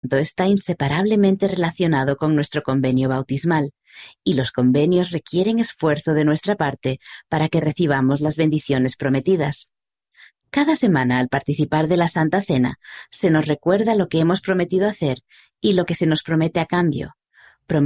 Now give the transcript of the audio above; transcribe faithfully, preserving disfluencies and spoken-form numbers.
Santo está inseparablemente relacionado con nuestro convenio bautismal, y los convenios requieren esfuerzo de nuestra parte para que recibamos las bendiciones prometidas. Cada semana, al participar de la Santa Cena, se nos recuerda lo que hemos prometido hacer y lo que se nos promete a cambio,